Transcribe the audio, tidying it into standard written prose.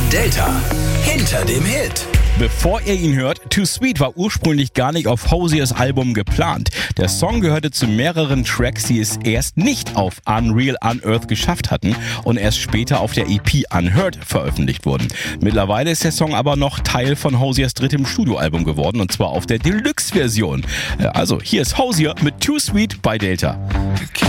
Delta hinter dem Hit. Bevor ihr ihn hört, Too Sweet war ursprünglich gar nicht auf Hoziers Album geplant. Der Song gehörte zu mehreren Tracks, die es erst nicht auf Unreal Unearthed geschafft hatten und erst später auf der EP Unheard veröffentlicht wurden. Mittlerweile ist der Song aber noch Teil von Hoziers drittem Studioalbum geworden, und zwar auf der Deluxe-Version. Also hier ist Hozier mit Too Sweet bei Delta.